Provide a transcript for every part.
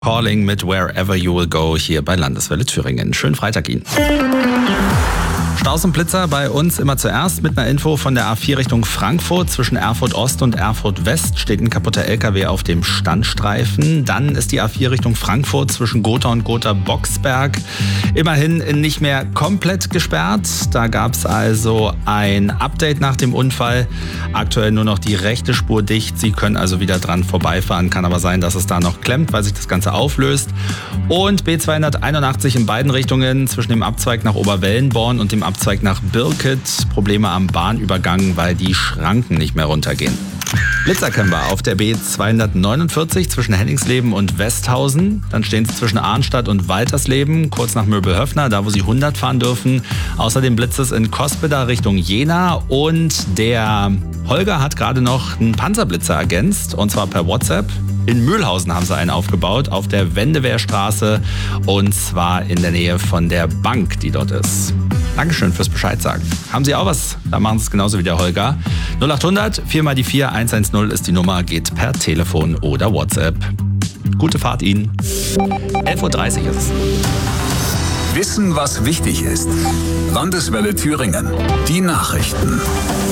Calling mit Wherever You Will Go hier bei Landeswelle Thüringen. Schönen Freitag Ihnen. Staus und Blitzer bei uns immer zuerst mit einer Info von der A4 Richtung Frankfurt. Zwischen Erfurt Ost und Erfurt West steht ein kaputter LKW auf dem Standstreifen. Dann ist die A4 Richtung Frankfurt zwischen Gotha und Gotha-Boxberg immerhin nicht mehr komplett gesperrt. Da gab es also ein Update nach dem Unfall. Aktuell nur noch die rechte Spur dicht. Sie können also wieder dran vorbeifahren. Kann aber sein, dass es da noch klemmt, weil sich das Ganze auflöst. Und B281 in beiden Richtungen zwischen dem Abzweig nach Oberwellenborn und dem Abzweig nach Birket. Probleme am Bahnübergang, weil die Schranken nicht mehr runtergehen. Blitzer kennen wir auf der B249 zwischen Henningsleben und Westhausen. Dann stehen sie zwischen Arnstadt und Waltersleben, kurz nach Möbelhöfner, da wo sie 100 fahren dürfen. Außerdem blitzt es in Cospeda Richtung Jena. Und der Holger hat gerade noch einen Panzerblitzer ergänzt, und zwar per WhatsApp. In Mühlhausen haben sie einen aufgebaut, auf der Wendewehrstraße, und zwar in der Nähe von der Bank, die dort ist. Dankeschön fürs Bescheid sagen. Haben Sie auch was? Dann machen Sie es genauso wie der Holger. 0800 4x4 110 ist die Nummer, geht per Telefon oder WhatsApp. Gute Fahrt Ihnen. 11.30 Uhr ist es. Wissen, was wichtig ist. Landeswelle Thüringen. Die Nachrichten.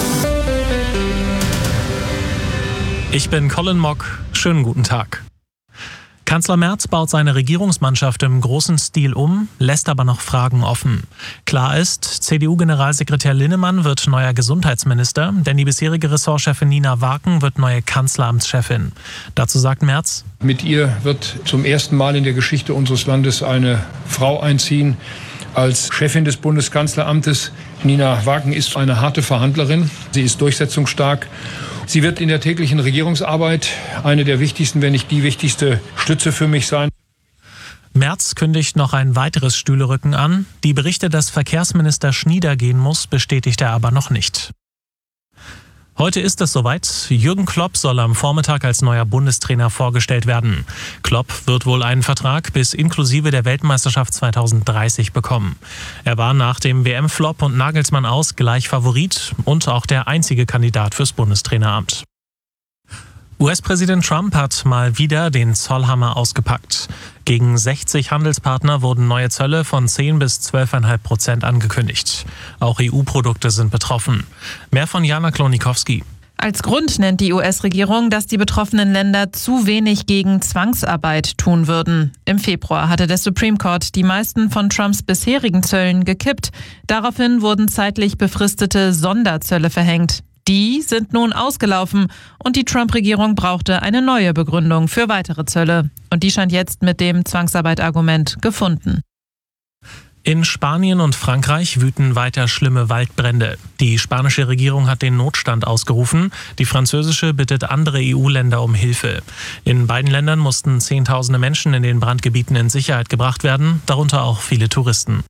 Ich bin Colin Mock. Schönen guten Tag. Kanzler Merz baut seine Regierungsmannschaft im großen Stil um, lässt aber noch Fragen offen. Klar ist, CDU-Generalsekretär Linnemann wird neuer Gesundheitsminister, denn die bisherige Ressortchefin Nina Waken wird neue Kanzleramtschefin. Dazu sagt Merz: Mit ihr wird zum ersten Mal in der Geschichte unseres Landes eine Frau einziehen als Chefin des Bundeskanzleramtes. Nina Waken ist eine harte Verhandlerin, sie ist durchsetzungsstark. Sie wird in der täglichen Regierungsarbeit eine der wichtigsten, wenn nicht die wichtigste Stütze für mich sein. Merz kündigt noch ein weiteres Stühlerücken an. Die Berichte, dass Verkehrsminister Schnieder gehen muss, bestätigt er aber noch nicht. Heute ist es soweit. Jürgen Klopp soll am Vormittag als neuer Bundestrainer vorgestellt werden. Klopp wird wohl einen Vertrag bis inklusive der Weltmeisterschaft 2030 bekommen. Er war nach dem WM-Flop und Nagelsmann aus gleich Favorit und auch der einzige Kandidat fürs Bundestraineramt. US-Präsident Trump hat mal wieder den Zollhammer ausgepackt. Gegen 60 Handelspartner wurden neue Zölle von 10 bis 12,5% angekündigt. Auch EU-Produkte sind betroffen. Mehr von Jana Klonikowski. Als Grund nennt die US-Regierung, dass die betroffenen Länder zu wenig gegen Zwangsarbeit tun würden. Im Februar hatte der Supreme Court die meisten von Trumps bisherigen Zöllen gekippt. Daraufhin wurden zeitlich befristete Sonderzölle verhängt. Die sind nun ausgelaufen und die Trump-Regierung brauchte eine neue Begründung für weitere Zölle. Und die scheint jetzt mit dem Zwangsarbeit-Argument gefunden. In Spanien und Frankreich wüten weiter schlimme Waldbrände. Die spanische Regierung hat den Notstand ausgerufen. Die französische bittet andere EU-Länder um Hilfe. In beiden Ländern mussten Zehntausende Menschen in den Brandgebieten in Sicherheit gebracht werden, darunter auch viele Touristen.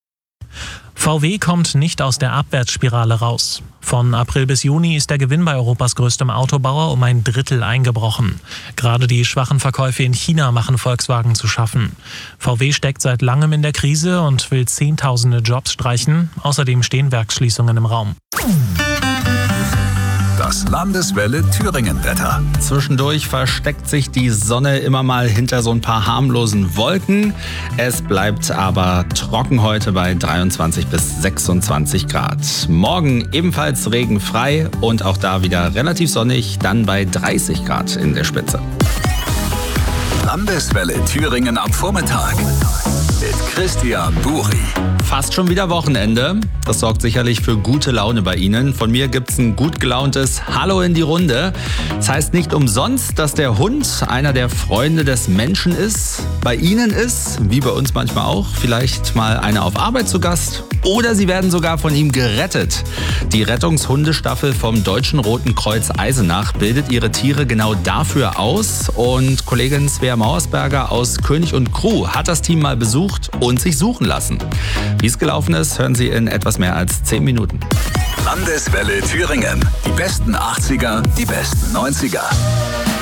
VW kommt nicht aus der Abwärtsspirale raus. Von April bis Juni ist der Gewinn bei Europas größtem Autobauer um ein Drittel eingebrochen. Gerade die schwachen Verkäufe in China machen Volkswagen zu schaffen. VW steckt seit langem in der Krise und will Zehntausende Jobs streichen. Außerdem stehen Werksschließungen im Raum. Das Landeswelle Thüringen-Wetter. Zwischendurch versteckt sich die Sonne immer mal hinter so ein paar harmlosen Wolken. Es bleibt aber trocken heute bei 23 bis 26 Grad. Morgen ebenfalls regenfrei und auch da wieder relativ sonnig, dann bei 30 Grad in der Spitze. Landeswelle Thüringen am Vormittag mit Christian Buri. Fast schon wieder Wochenende. Das sorgt sicherlich für gute Laune bei Ihnen. Von mir gibt's ein gut gelauntes Hallo in die Runde. Das heißt nicht umsonst, dass der Hund einer der Freunde des Menschen ist. Bei Ihnen ist, wie bei uns manchmal auch, vielleicht mal einer auf Arbeit zu Gast. Oder Sie werden sogar von ihm gerettet. Die Rettungshundestaffel vom Deutschen Roten Kreuz Eisenach bildet ihre Tiere genau dafür aus. Und Kollegin Svea Mauersberger aus König und Crew hat das Team mal besucht und sich suchen lassen. Wie es gelaufen ist, hören Sie in etwas mehr als 10 Minuten. Landeswelle Thüringen. Die besten 80er, die besten 90er.